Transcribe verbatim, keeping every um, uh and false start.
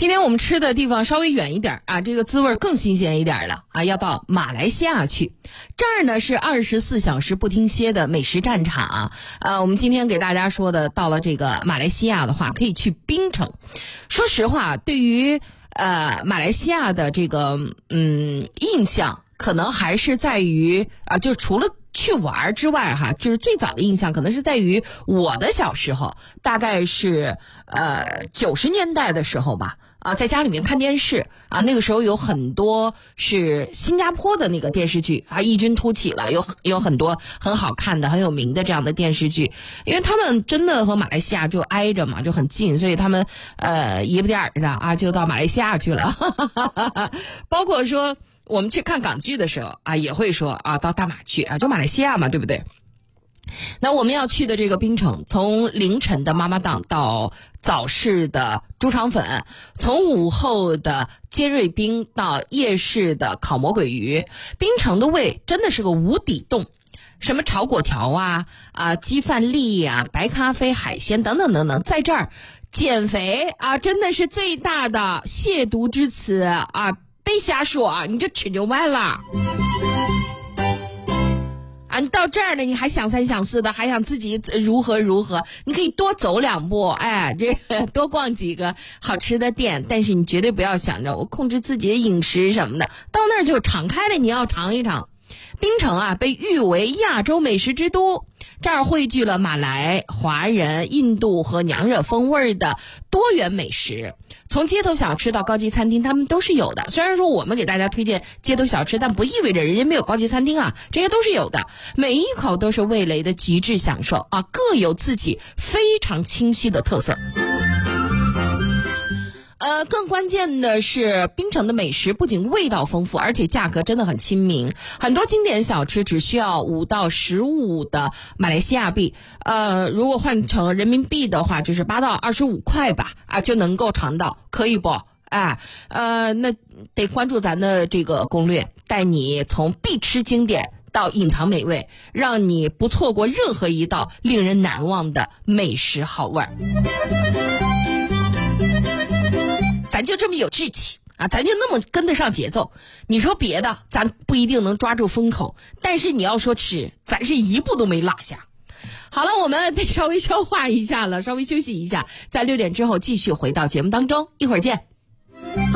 今天我们吃的地方稍微远一点啊，这个滋味更新鲜一点了啊，要到马来西亚去。这儿呢是二十四小时不停歇的美食战场啊。呃，我们今天给大家说的，到了这个马来西亚的话，可以去槟城。说实话，对于呃马来西亚的这个嗯印象，可能还是在于啊，就除了去玩之外哈，就是最早的印象可能是在于我的小时候，大概是呃九十年代的时候吧。啊，在家里面看电视啊，那个时候有很多是新加坡的那个电视剧啊，异军突起了，有有很多很好看的、很有名的这样的电视剧，因为他们真的和马来西亚就挨着嘛，就很近，所以他们呃一不点儿的啊就到马来西亚去了，包括说我们去看港剧的时候啊，也会说啊到大马去啊，就马来西亚嘛，对不对？那我们要去的这个槟城，从凌晨的妈妈档到早市的猪肠粉，从午后的尖锐冰到夜市的烤魔鬼鱼，槟城的胃真的是个无底洞。什么炒粿条啊啊鸡饭粒呀、啊、白咖啡、海鲜等等等等，在这儿减肥啊真的是最大的亵渎之词啊，别瞎说，你就吃就完了。啊，你到这儿了，你还想三想四的，还想自己如何如何？你可以多走两步，哎，这个多逛几个好吃的店，但是你绝对不要想着我控制自己的饮食什么的，到那儿就敞开了，你要尝一尝。槟城啊，被誉为亚洲美食之都，这儿汇聚了马来、华人、印度和娘惹风味的多元美食，从街头小吃到高级餐厅，他们都是有的。虽然说我们给大家推荐街头小吃，但不意味着人家没有高级餐厅啊，这些都是有的。每一口都是味蕾的极致享受啊，各有自己非常清晰的特色。呃，更关键的是，槟城的美食不仅味道丰富，而且价格真的很亲民。很多经典小吃只需要五到十五的马来西亚币，呃，如果换成人民币的话，就是八到二十五块吧，啊，就能够尝到，可以不？哎，呃，那得关注咱的这个攻略，带你从必吃经典到隐藏美味，让你不错过任何一道令人难忘的美食好味儿。咱就这么有志气啊，咱就那么跟得上节奏。你说别的，咱不一定能抓住风口，但是你要说吃，咱是一步都没落下。好了，我们得稍微消化一下了，稍微休息一下，在六点之后继续回到节目当中，一会儿见。